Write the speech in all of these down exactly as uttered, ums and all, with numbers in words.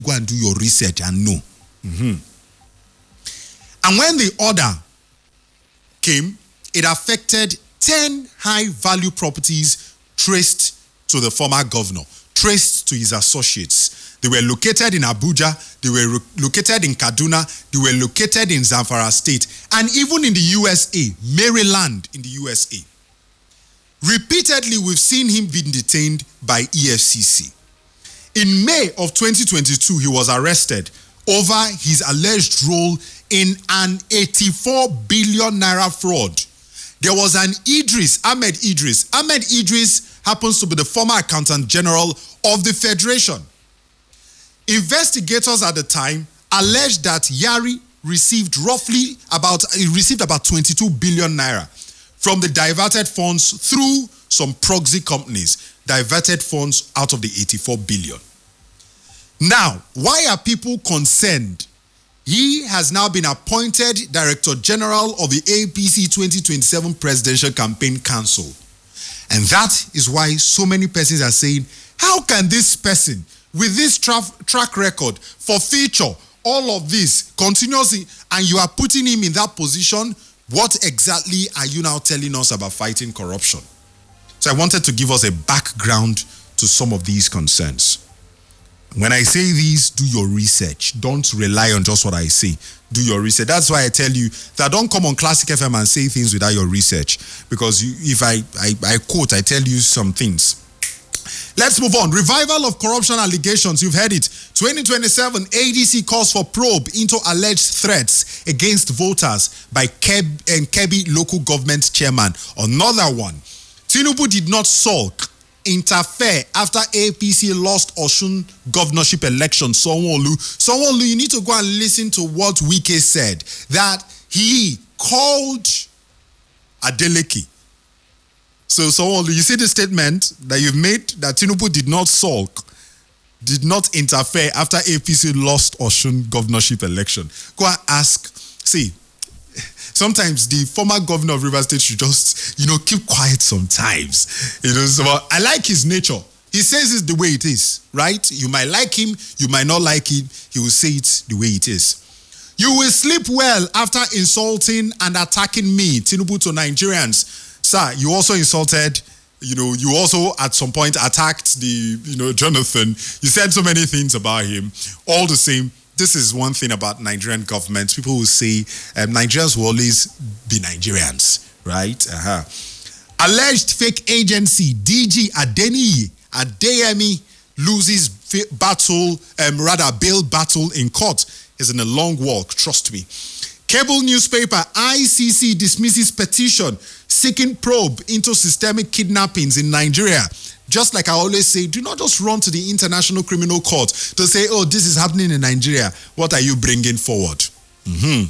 go and do your research and know. Mm-hmm. And when the order came, it affected ten high-value properties traced to the former governor, traced to his associates. They were located in Abuja, they were re- located in Kaduna, they were located in Zamfara State, and even in the U S A, Maryland in the U S A. Repeatedly, we've seen him being detained by E F C C. In May of twenty twenty-two, he was arrested over his alleged role in an eighty-four billion naira fraud. There was an Idris, Ahmed Idris. Ahmed Idris happens to be the former accountant general of the Federation. Investigators at the time alleged that Yari received roughly about, he received about twenty-two billion naira from the diverted funds through some proxy companies, diverted funds out of the eighty-four billion. Now, why are people concerned? He has now been appointed Director General of the A P C twenty twenty-seven Presidential Campaign Council. And that is why so many persons are saying, how can this person, with this tra- track record for feature, all of this continuously, and you are putting him in that position, what exactly are you now telling us about fighting corruption? So I wanted to give us a background to some of these concerns. When I say these, do your research. Don't rely on just what I say. Do your research. That's why I tell you that don't come on Classic F M and say things without your research. Because you, if I, I, I quote, I tell you some things. Let's move on. Revival of corruption allegations. You've heard it. twenty twenty-seven, A D C calls for probe into alleged threats against voters by Keb and Kebbi local government chairman. Another one. Tinubu did not sulk, interfere after A P C lost Osun governorship election. Sanwo-Olu. Sanwo-Olu, you need to go and listen to what Wike said. That he called Adeleke. So, Sanwo-Olu, you see the statement that you've made that Tinubu did not sulk, did not interfere after A P C lost Osun governorship election. Go and ask. See, sometimes the former governor of Rivers State should just, you know, keep quiet sometimes. You know, so I like his nature. He says it the way it is, right? You might like him, you might not like him. He will say it the way it is. You will sleep well after insulting and attacking me, Tinubu to Nigerians. Sir, you also insulted, you know, you also at some point attacked the, you know, Jonathan. You said so many things about him. All the same, this is one thing about Nigerian government. People will say um, Nigerians will always be Nigerians, right? Uh-huh. Alleged fake agency, D G Adeniyi Adeyemi loses battle, um, rather bail battle in court. He's in a long walk, trust me. Cable newspaper, I C C dismisses petition seeking probe into systemic kidnappings in Nigeria. Just like I always say, do not just run to the International Criminal Court to say, oh, this is happening in Nigeria. What are you bringing forward? Mm-hmm.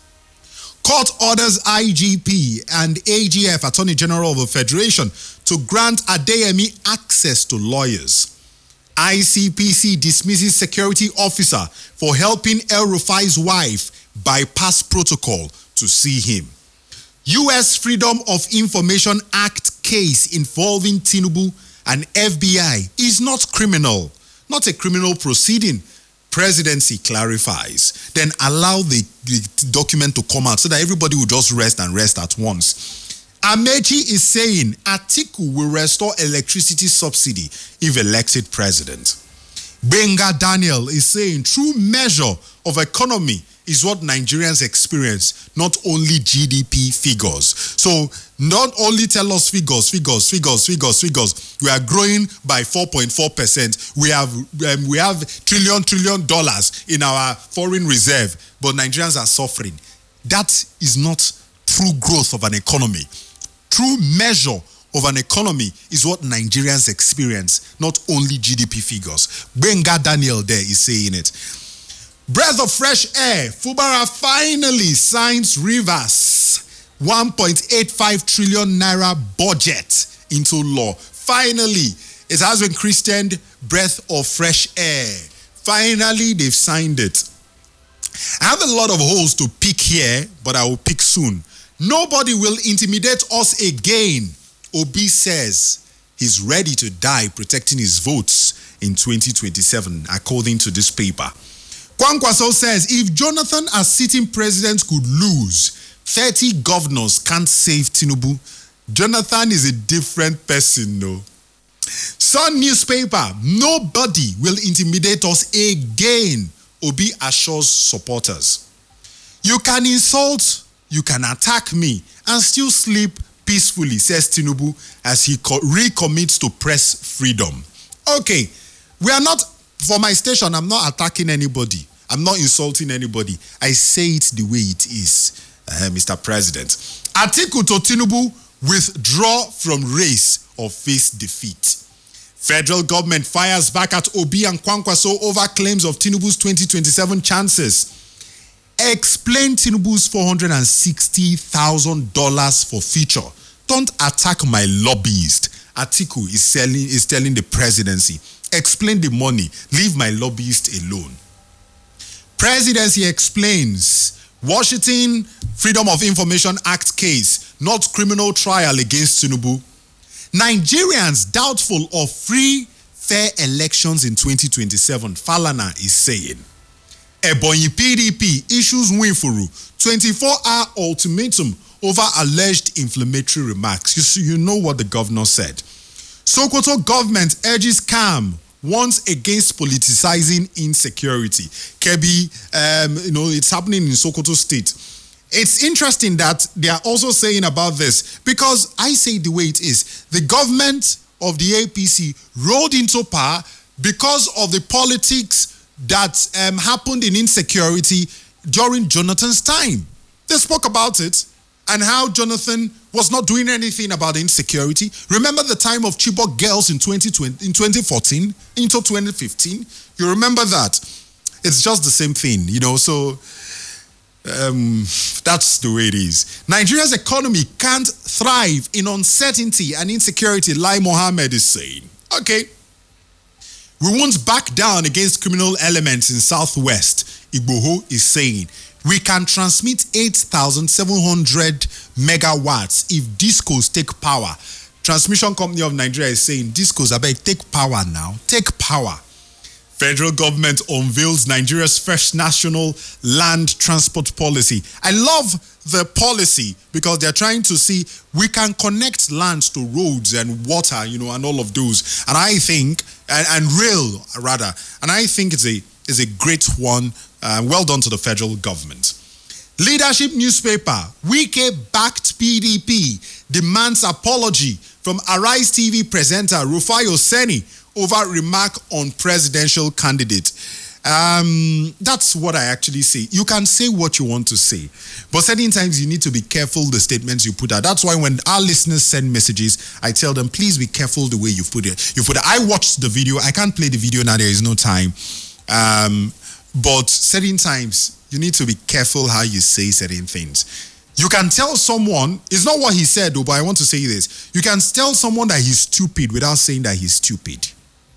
Court orders I G P and A G F, Attorney General of the Federation, to grant Adeyemi access to lawyers. I C P C dismisses security officer for helping El Rufai's wife bypass protocol to see him. U S Freedom of Information Act case involving Tinubu and F B I is not criminal, not a criminal proceeding. Presidency clarifies. Then allow the, the document to come out so that everybody will just rest and rest at once. Amechi is saying Atiku will restore electricity subsidy if elected president. Benga Daniel is saying true measure of economy is what Nigerians experience, not only G D P figures. So not only tell us figures, figures, figures, figures, figures. We are growing by four point four percent. We have um, we have trillion, trillion dollars in our foreign reserve, but Nigerians are suffering. That is not true growth of an economy. True measure of an economy is what Nigerians experience, not only G D P figures. Benga Daniel there is saying it. Breath of fresh air. Fubara finally signs Rivers one point eight five trillion naira budget into law. Finally, it has been christened Breath of Fresh Air. Finally, they've signed it. I have a lot of holes to pick here, but I will pick soon. Nobody will intimidate us again, Obi says. He he's ready to die protecting his votes in twenty twenty-seven, according to this paper. Kwankwaso says if Jonathan as sitting president could lose, thirty governors can't save Tinubu. Jonathan is a different person, no. Sun newspaper, nobody will intimidate us again, Obi assures supporters. You can insult, you can attack me and still sleep peacefully, says Tinubu as he co- recommits to press freedom. Okay, we are not, for my station, I'm not attacking anybody. I'm not insulting anybody. I say it the way it is, uh, Mister President. Atiku to Tinubu withdraw from race or face defeat. Federal government fires back at Obi and Kwankwaso over claims of Tinubu's twenty twenty-seven chances. Explain Tinubu's four hundred sixty thousand dollars for future. Don't attack my lobbyist. Atiku is, selling, is telling the presidency. Explain the money. Leave my lobbyist alone. Presidency explains Washington Freedom of Information Act case, not criminal trial against Tinubu. Nigerians doubtful of free, fair elections in twenty twenty-seven, Falana is saying. Ebonyi P D P issues Nwifuru twenty-four hour ultimatum over alleged inflammatory remarks. You see, you know what the governor said. Sokoto government urges calm, warns against politicizing insecurity. Kebi, um, you know, it's happening in Sokoto State. It's interesting that they are also saying about this because I say the way it is. The government of the A P C rolled into power because of the politics that um, happened in insecurity during Jonathan's time. They spoke about it and how Jonathan was not doing anything about insecurity. Remember the time of Chibok girls in twenty twenty, in twenty fourteen into twenty fifteen? You remember that? It's just the same thing, you know, so um, that's the way it is. Nigeria's economy can't thrive in uncertainty and insecurity, Lai Mohammed is saying. Okay. We won't back down against criminal elements in Southwest, Igboho is saying. We can transmit eight thousand seven hundred megawatts if discos take power. Transmission Company of Nigeria is saying, discos, I beg, take power now. Take power. Federal government unveils Nigeria's first national land transport policy. I love the policy because they're trying to see we can connect lands to roads and water, you know, and all of those. And I think, and, and rail rather, and I think it's a, it's a great one. Uh, well done to the federal government. Leadership newspaper, Wike-backed P D P demands apology from Arise T V presenter Rufai Oseni over remark on presidential candidate. Um, that's what I actually say. You can say what you want to say, but certain times you need to be careful the statements you put out. That's why when our listeners send messages, I tell them, please be careful the way you put it. You put it. I watched the video. I can't play the video now. There is no time. Um, but certain times you need to be careful how you say certain things. You can tell someone, it's not what he said though, but I want to say this. You can tell someone that he's stupid without saying that he's stupid.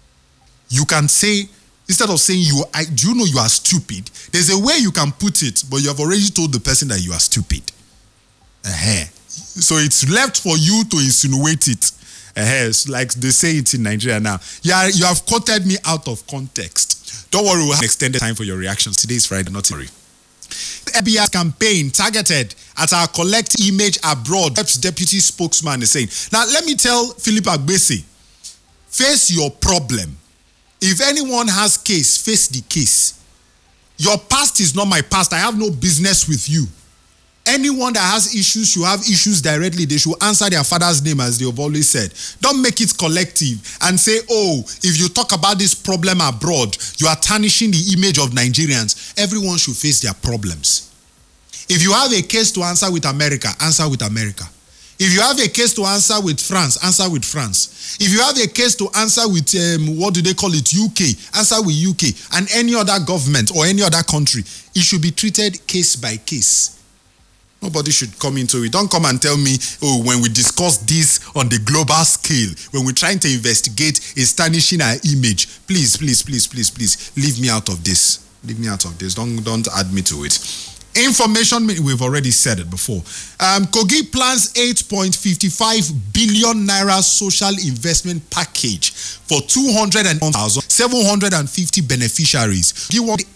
You can say, instead of saying, you, I, do you know you are stupid? There's a way you can put it, but you have already told the person that you are stupid. Uh-huh. So it's left for you to insinuate it. Uh-huh. It's like they say it in Nigeria now. Yeah, you have quoted me out of context. Don't worry, we'll have extended time for your reactions. Today is Friday, not tomorrow. The F B I campaign targeted at our collective image abroad, deputy spokesman is saying. Now, let me tell Philip Agbese, face your problem. If anyone has case, face the case. Your past is not my past. I have no business with you. Anyone that has issues should have issues directly. They should answer their father's name, as they have always said. Don't make it collective and say, oh, if you talk about this problem abroad, you are tarnishing the image of Nigerians. Everyone should face their problems. If you have a case to answer with America, answer with America. If you have a case to answer with France, answer with France. If you have a case to answer with, um, what do they call it, U K, answer with U K. And any other government or any other country, it should be treated case by case. Nobody should come into it. Don't come and tell me, oh, when we discuss this on the global scale, when we're trying to investigate, it's tarnishing our image. Please, please, please, please, please, leave me out of this. Leave me out of this. Don't, don't add me to it. Information, we've already said it before. Um, Kogi plans eight point five five billion naira social investment package for two hundred thousand seven hundred fifty beneficiaries. He wants